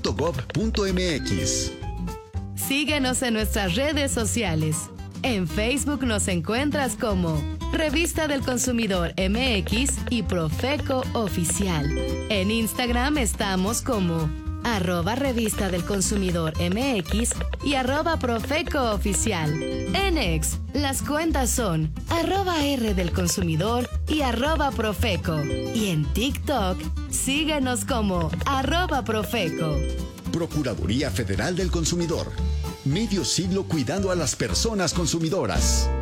profeco.gov.mx. Síguenos en nuestras redes sociales. En Facebook nos encuentras como Revista del Consumidor MX y Profeco Oficial. En Instagram estamos como @Revista del Consumidor MX y @Profeco Oficial. En X, las cuentas son @R del Consumidor y @Profeco. Y en TikTok, síguenos como @Profeco. Procuraduría Federal del Consumidor. Medio siglo cuidando a las personas consumidoras.